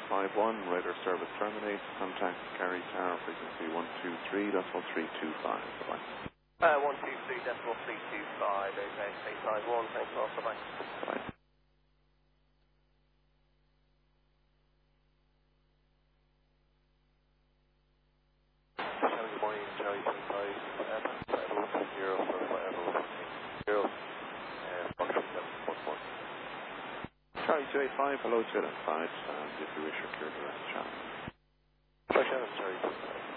251, radar service terminates. Contact Kerry Tower, frequency 123.325. Bye-bye. 123.325, okay, 891, thanks a lot, bye-bye. Bye. Good morning, Charlie 25, Echo 0 for Echo 0, function 711. Charlie 285, hello to you, and if you wish, you're clear the rest channel. Charlie 7, Charlie 25.